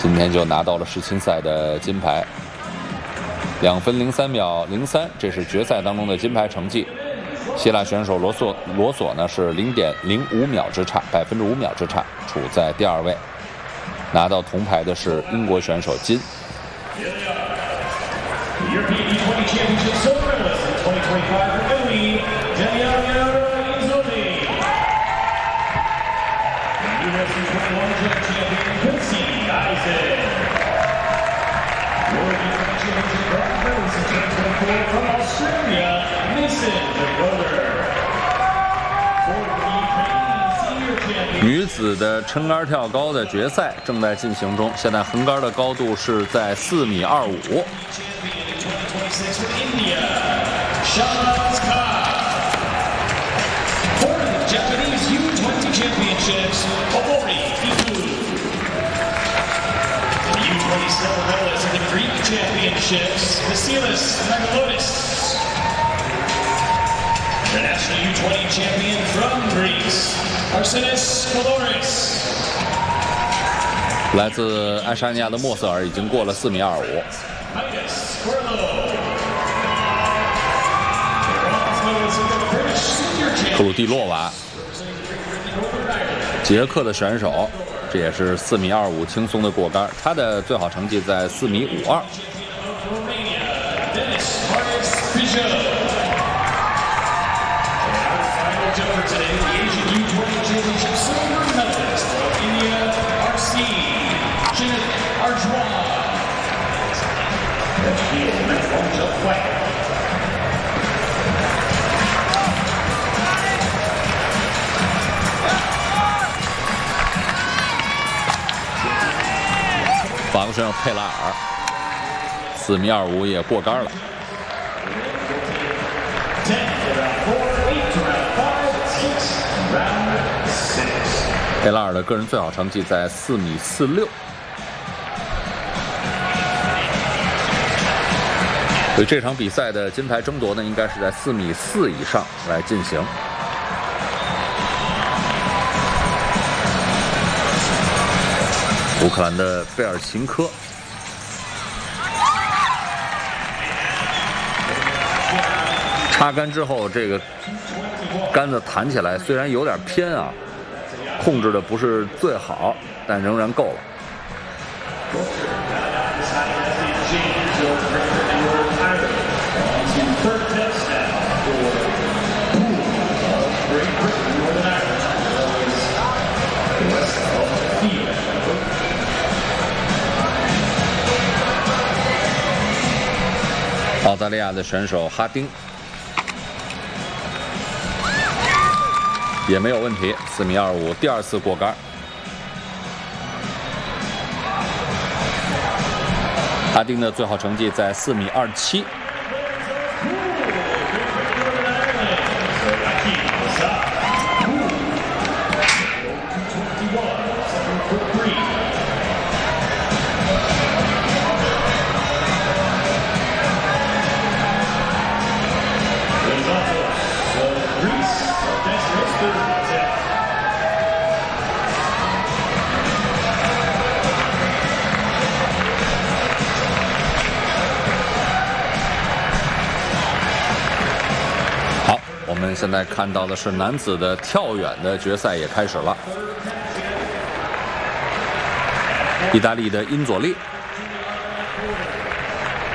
今天就拿到了世青赛的金牌，2分03秒03，这是决赛当中的金牌成绩。希腊选手罗索呢是0.05秒之差，5秒之差，处在第2位。拿到铜牌的是英国选手金。女子的撑杆跳高的决赛正在进行中，现在横杆的高度是在4.25米。 The national U20 champion from Greece, Arsenis Kaloris. 来自爱沙尼亚的莫瑟尔已经过了4.25米。克鲁蒂洛娃，捷克的选手，这也是4.25米轻松的过杆，他的最好成绩在4.52米。法国选手佩拉尔4.25米也过杆了。佩拉尔的个人最好成绩在4.46米。所以这场比赛的金牌争夺呢，应该是在4.4米以上来进行。乌克兰的贝尔琴科，插杆之后，这个杆子弹起来虽然有点偏啊，控制的不是最好，但仍然够了。澳大利亚的选手哈丁也没有问题，4.25米，第2次过杆。哈丁的最好成绩在4.27米。我们现在看到的是男子的跳远的决赛也开始了。意大利的因佐利